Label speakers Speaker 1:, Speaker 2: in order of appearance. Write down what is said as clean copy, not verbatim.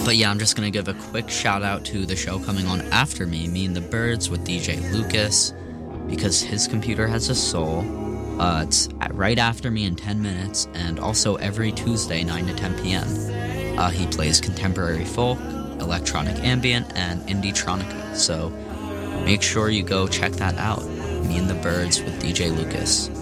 Speaker 1: But yeah, I'm just going to give a quick shout out to the show coming on after me and the Birds with DJ Lucas, because his computer has a soul. It's right after me in 10 minutes, and also every Tuesday, 9 to 10 p.m. He plays contemporary folk, electronic ambient, and indie-tronica, so make sure you go check that out. Me and the Birds with DJ Lucas.